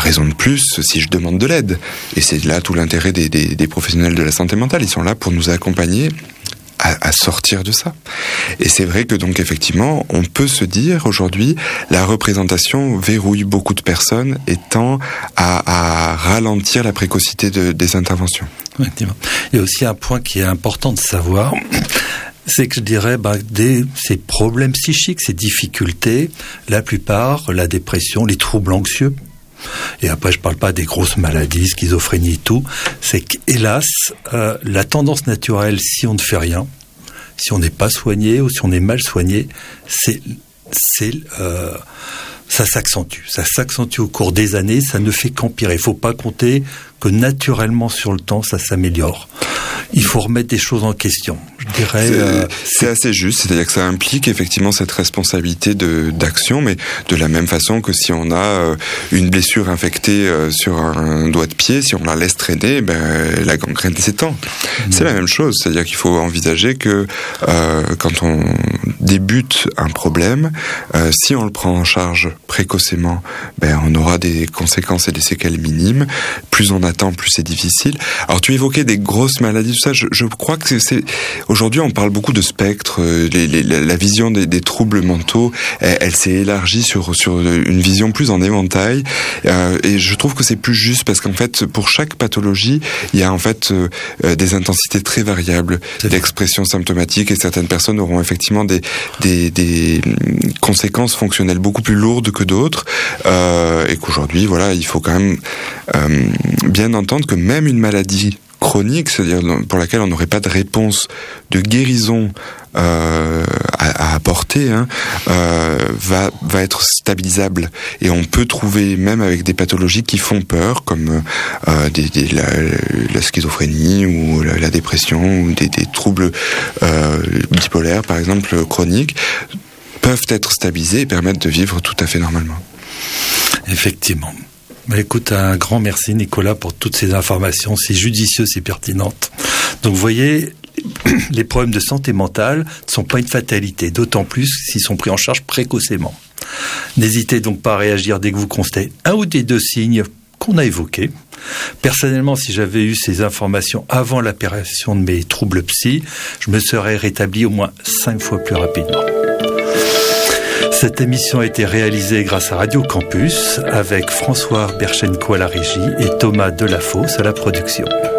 raison de plus si je demande de l'aide. Et c'est là tout l'intérêt des professionnels de la santé mentale. Ils sont là pour nous accompagner à sortir de ça. Et c'est vrai que donc effectivement, on peut se dire aujourd'hui, la représentation verrouille beaucoup de personnes et tend à ralentir la précocité des interventions. Effectivement. Il y a aussi un point qui est important de savoir, c'est que je dirais, ces problèmes psychiques, ces difficultés, la plupart, la dépression, les troubles anxieux, et après je parle pas des grosses maladies, schizophrénie et tout, c'est qu'hélas, la tendance naturelle, si on ne fait rien, si on n'est pas soigné ou si on est mal soigné, ça s'accentue au cours des années, ça ne fait qu'empirer. Il faut pas compter que naturellement sur le temps ça s'améliore. Il faut remettre des choses en question. Je dirais. C'est assez juste, c'est-à-dire que ça implique effectivement cette responsabilité d'action, mais de la même façon que si on a une blessure infectée sur un doigt de pied, si on la laisse traîner, la gangrène s'étend. C'est la même chose, c'est-à-dire qu'il faut envisager que quand on débute un problème, si on le prend en charge précocement, on aura des conséquences et des séquelles minimes. Plus on attend, plus c'est difficile. Alors tu évoquais des grosses maladies, tout ça. Je crois que c'est aujourd'hui on parle beaucoup de spectre. La vision des troubles mentaux, elle s'est élargie sur une vision plus en éventail. Et je trouve que c'est plus juste parce qu'en fait pour chaque pathologie, il y a en fait des intensités très variables d'expression symptomatique et certaines personnes auront effectivement des conséquences fonctionnelles beaucoup plus lourdes que d'autres. Et qu'aujourd'hui, voilà, il faut quand même bien entendre que même une maladie chronique, c'est-à-dire pour laquelle on n'aurait pas de réponse de guérison à apporter, va être stabilisable. Et on peut trouver, même avec des pathologies qui font peur, comme la schizophrénie ou la dépression ou des troubles bipolaires, par exemple, chroniques, peuvent être stabilisés et permettre de vivre tout à fait normalement. Effectivement. Écoute, un grand merci Nicolas pour toutes ces informations si judicieuses et pertinentes. Donc vous voyez, les problèmes de santé mentale ne sont pas une fatalité, d'autant plus s'ils sont pris en charge précocement. N'hésitez donc pas à réagir dès que vous constatez un ou des deux signes qu'on a évoqués. Personnellement, si j'avais eu ces informations avant l'apparition de mes troubles psy, je me serais rétabli au moins 5 fois plus rapidement. Cette émission a été réalisée grâce à Radio Campus avec François Berchenko à la régie et Thomas Delafosse à la production.